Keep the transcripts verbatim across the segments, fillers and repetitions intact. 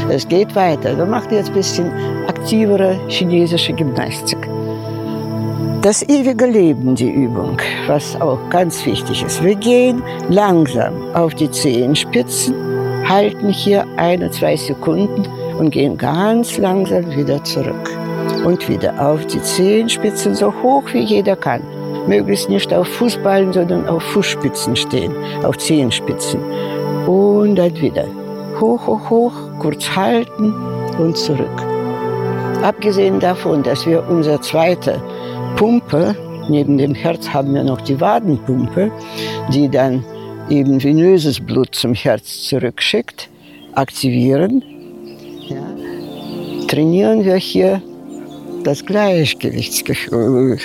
Es geht weiter. Wir machen jetzt ein bisschen aktivere chinesische Gymnastik. Das ewige Leben, die Übung, was auch ganz wichtig ist. Wir gehen langsam auf die Zehenspitzen, halten hier eine, zwei Sekunden und gehen ganz langsam wieder zurück. Und wieder auf die Zehenspitzen, so hoch wie jeder kann. Möglichst nicht auf Fußballen, sondern auf Fußspitzen stehen, auf Zehenspitzen. Und dann wieder hoch, hoch, hoch, kurz halten und zurück. Abgesehen davon, dass wir unsere zweite Pumpe, neben dem Herz haben wir noch die Wadenpumpe, die dann eben venöses Blut zum Herz zurückschickt, aktivieren, ja, trainieren wir hier das Gleichgewichtsgefühl.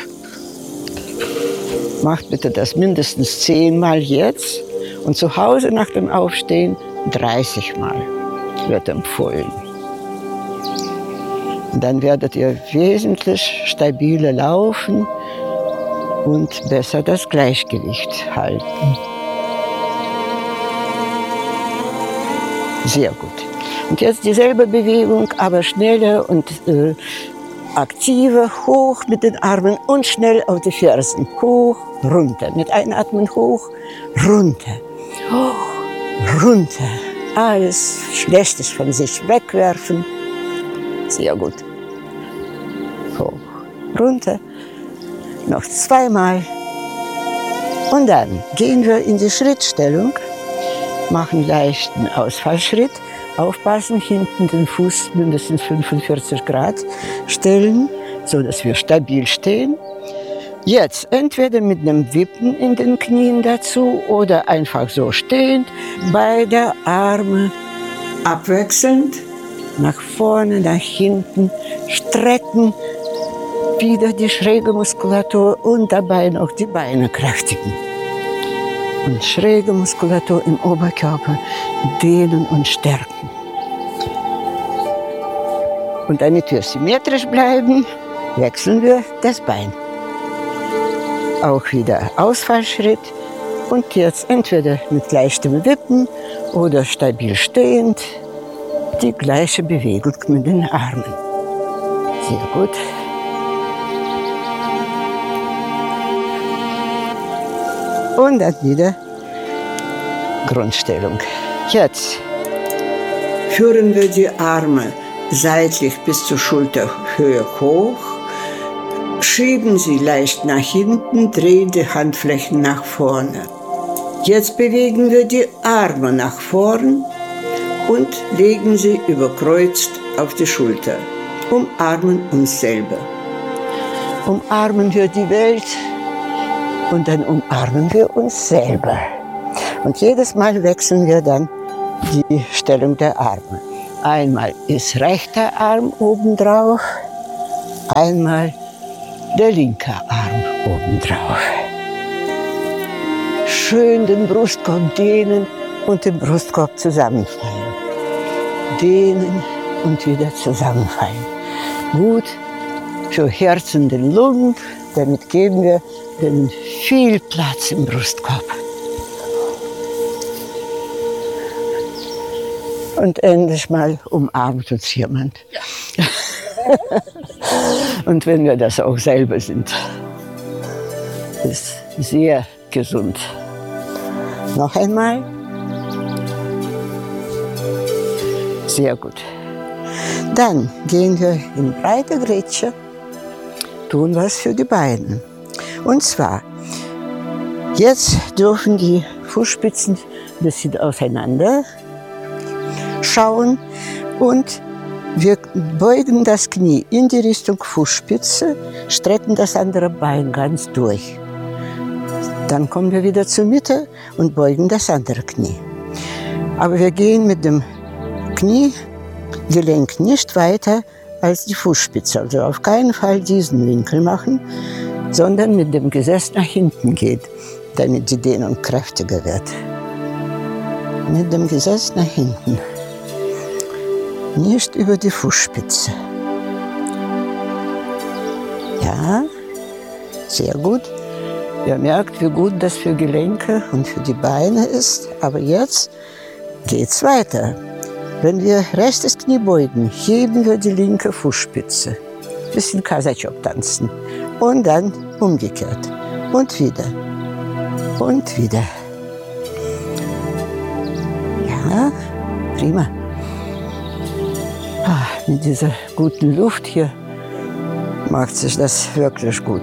Macht bitte das mindestens zehnmal jetzt und zu Hause nach dem Aufstehen dreißig Mal wird empfohlen. Und dann werdet ihr wesentlich stabiler laufen und besser das Gleichgewicht halten. Sehr gut. Und jetzt dieselbe Bewegung, aber schneller und äh, aktiver. Hoch mit den Armen und schnell auf die Fersen. Hoch, runter. Mit Einatmen hoch, runter. Hoch, runter. Alles Schlechtes von sich wegwerfen. Sehr gut. Hoch, runter. Noch zweimal. Und dann gehen wir in die Schrittstellung. Machen leichten Ausfallschritt. Aufpassen, hinten den Fuß mindestens fünfundvierzig Grad stellen, sodass wir stabil stehen. Jetzt entweder mit einem Wippen in den Knien dazu oder einfach so stehend. Beide Arme abwechselnd, nach vorne, nach hinten, strecken, wieder die schräge Muskulatur und dabei noch die Beine kräftigen. Und schräge Muskulatur im Oberkörper dehnen und stärken. Und damit wir symmetrisch bleiben, wechseln wir das Bein. Auch wieder Ausfallschritt und jetzt entweder mit leichtem Wippen oder stabil stehend die gleiche Bewegung mit den Armen. Sehr gut. Und dann wieder Grundstellung. Jetzt führen wir die Arme seitlich bis zur Schulterhöhe hoch, schieben sie leicht nach hinten, drehen die Handflächen nach vorne. Jetzt bewegen wir die Arme nach vorn und legen sie überkreuzt auf die Schulter. Umarmen uns selber. Umarmen wir die Welt. Und dann umarmen wir uns selber. Und jedes Mal wechseln wir dann die Stellung der Arme. Einmal ist rechter Arm obendrauf, einmal der linke Arm obendrauf. Schön den Brustkorb dehnen und den Brustkorb zusammenfallen. Dehnen und wieder zusammenfallen. Gut für Herz und den Lungen, damit geben wir denen viel Platz im Brustkorb. Und endlich mal umarmt uns jemand. Ja. Und wenn wir das auch selber sind, ist sehr gesund. Noch einmal. Sehr gut. Dann gehen wir in breite Grätsche, tun was für die Beine. Und zwar, jetzt dürfen die Fußspitzen ein bisschen auseinander schauen und wir beugen das Knie in die Richtung Fußspitze, strecken das andere Bein ganz durch. Dann kommen wir wieder zur Mitte und beugen das andere Knie. Aber wir gehen mit dem Kniegelenk nicht weiter als die Fußspitze. Also auf keinen Fall diesen Winkel machen, sondern mit dem Gesäß nach hinten geht, damit die Dehnung kräftiger wird. Mit dem Gesäß nach hinten. Nicht über die Fußspitze. Ja, sehr gut. Ihr merkt, wie gut das für Gelenke und für die Beine ist. Aber jetzt geht's weiter. Wenn wir rechtes Knie beugen, heben wir die linke Fußspitze. Bisschen Kasachok tanzen. Und dann umgekehrt. Und wieder. Und wieder. Ja, prima. Ah, mit dieser guten Luft hier macht sich das wirklich gut.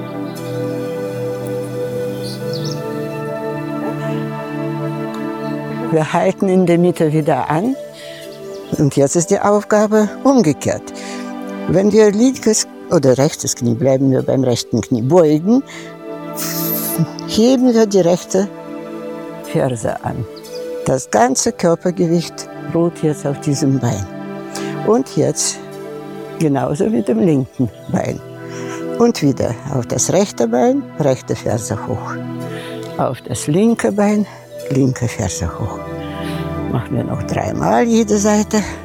Wir halten in der Mitte wieder an. Und jetzt ist die Aufgabe umgekehrt. Wenn wir linkes oder rechtes Knie, bleiben wir beim rechten Knie, beugen, heben wir die rechte Ferse an. Das ganze Körpergewicht ruht jetzt auf diesem Bein. Und jetzt genauso mit dem linken Bein. Und wieder auf das rechte Bein, rechte Ferse hoch. Auf das linke Bein, linke Ferse hoch. Machen wir noch dreimal jede Seite.